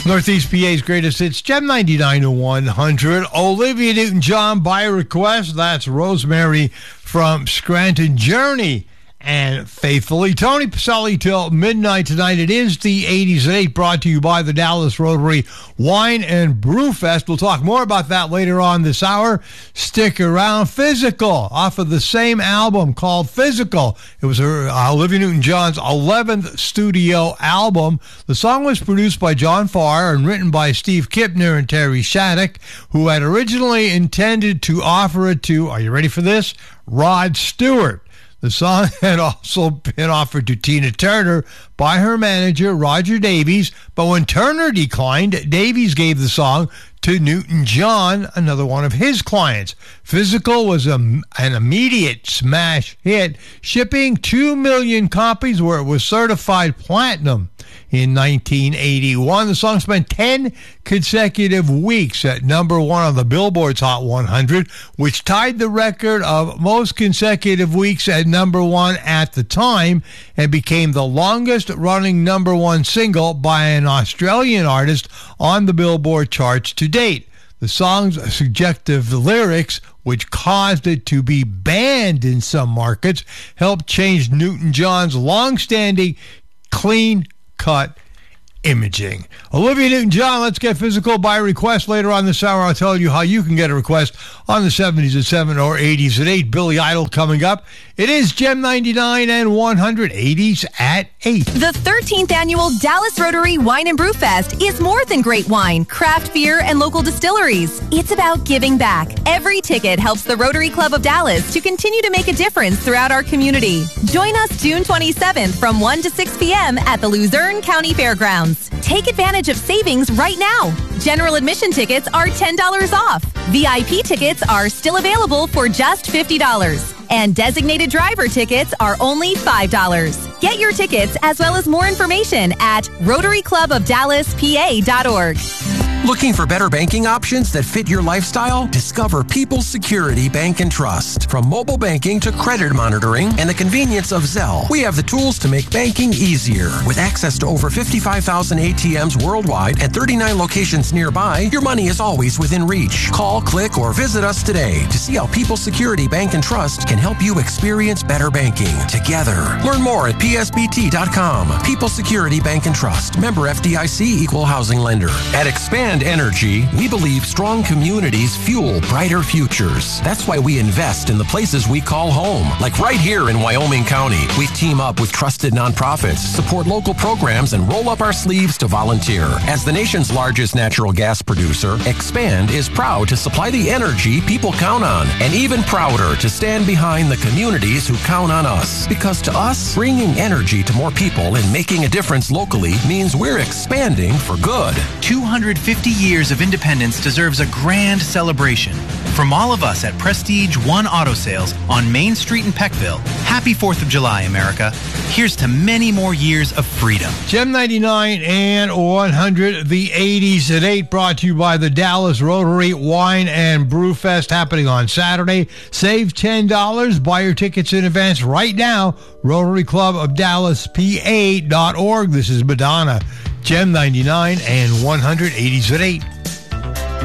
Northeast PA's greatest hits, Gem 99 to 100. Olivia Newton-John by request. That's Rosemary from Scranton. Journey and Faithfully. Tony Pacelli till midnight tonight. It is the 80s at 8, brought to you by the Dallas Rotary Wine and Brew Fest. We'll talk more about that later on this hour. Stick around. Physical, off of the same album called Physical. It was Olivia Newton-John's 11th studio album. The song was produced by John Farr and written by Steve Kipner and Terry Shattuck, who had originally intended to offer it to, are you ready for this, Rod Stewart. The song had also been offered to Tina Turner by her manager, Roger Davies, but when Turner declined, Davies gave the song to Newton-John, another one of his clients. Physical was an immediate smash hit, shipping 2 million copies where it was certified platinum. In 1981, the song spent 10 consecutive weeks at number one on the Billboard's Hot 100, which tied the record of most consecutive weeks at number one at the time and became the longest-running number one single by an Australian artist on the Billboard charts to date. The song's suggestive lyrics, which caused it to be banned in some markets, helped change Newton-John's long-standing clean-cut imaging. Olivia Newton-John, let's get physical by request. Later on this hour, I'll tell you how you can get a request on the 70s at 7 or 80s at 8. Billy Idol coming up. It is Gem 99 and 100, 80s at 8. The 13th annual Dallas Rotary Wine and Brew Fest is more than great wine, craft beer, and local distilleries. It's about giving back. Every ticket helps the Rotary Club of Dallas to continue to make a difference throughout our community. Join us June 27th from 1 to 6 p.m. at the Luzerne County Fairgrounds. Take advantage of savings right now. General admission tickets are $10 off. VIP tickets are still available for just $50. And designated driver tickets are only $5. Get your tickets as well as more information at RotaryClubOfDallasPA.org. Looking for better banking options that fit your lifestyle? Discover People's Security Bank and Trust. From mobile banking to credit monitoring and the convenience of Zelle, we have the tools to make banking easier. With access to over 55,000 ATMs worldwide and 39 locations nearby, your money is always within reach. Call, click, or visit us today to see how People's Security Bank and Trust can help you experience better banking together. Learn more at psbt.com. People's Security Bank and Trust. Member FDIC, Equal Housing Lender. At Expand Energy, we believe strong communities fuel brighter futures. That's why we invest in the places we call home. Like right here in Wyoming County, we team up with trusted nonprofits, support local programs, and roll up our sleeves to volunteer. As the nation's largest natural gas producer, Expand is proud to supply the energy people count on, and even prouder to stand behind the communities who count on us. Because to us, bringing energy to more people and making a difference locally means we're expanding for good. 250 years of independence deserves a grand celebration. From all of us at Prestige One Auto Sales on Main Street in Peckville, happy 4th of July, America. Here's to many more years of freedom. Gem 99 and 100, the 80s at 8, brought to you by the Dallas Rotary Wine and Brew Fest, happening on Saturday. Save $10. Buy your tickets in advance right now. RotaryClubOfDallasPA.org. This is Madonna. Gem 99 and 100, 80s at 8.